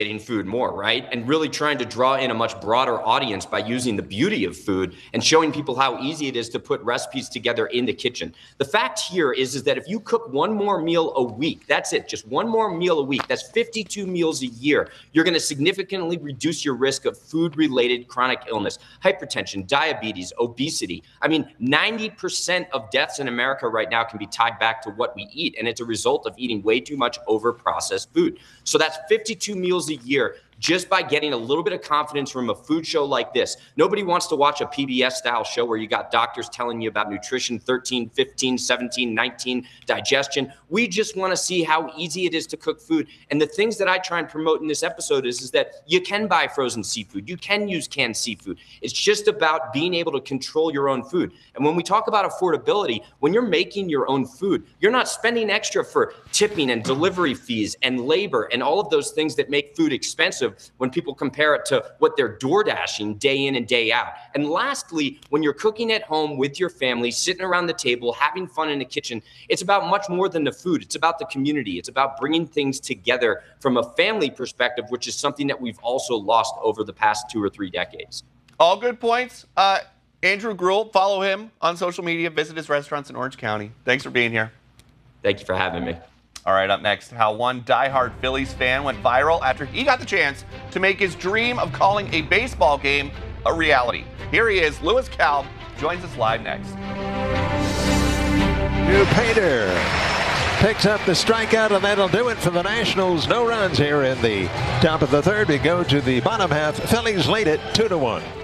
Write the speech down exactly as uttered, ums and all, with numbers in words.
food more, right? And really trying to draw in a much broader audience by using the beauty of food and showing people how easy it is to put recipes together in the kitchen. The fact here is, is that if you cook one more meal a week, that's it, just one more meal a week, that's fifty-two meals a year, you're gonna significantly reduce your risk of food-related chronic illness, hypertension, diabetes, obesity. I mean, ninety percent of deaths in America right now can be tied back to what we eat, and it's a result of eating way too much over-processed food. So that's fifty-two meals a year just by getting a little bit of confidence from a food show like this. Nobody wants to watch a P B S style show where you got doctors telling you about nutrition, thirteen, fifteen, seventeen, nineteen, digestion. We just want to see how easy it is to cook food. And the things that I try and promote in this episode is, is that you can buy frozen seafood. You can use canned seafood. It's just about being able to control your own food. And when we talk about affordability, when you're making your own food, you're not spending extra for tipping and delivery fees and labor and all of those things that make food expensive when people compare it to what they're door dashing day in and day out. And lastly, when you're cooking at home with your family, sitting around the table, having fun in the kitchen, it's about much more than the food. It's about the community. It's about bringing things together from a family perspective, which is something that we've also lost over the past two or three decades. All good points. Uh, Andrew Gruel, follow him on social media, visit his restaurants in Orange County. Thanks for being here. Thank you for having me. All right, up next, how one diehard Phillies fan went viral after he got the chance to make his dream of calling a baseball game a reality. Here he is, Lewis Kalb, joins us live next. New Painter picks up the strikeout, and that'll do it for the Nationals. No runs here in the top of the third. We go to the bottom half. Phillies lead it two to one.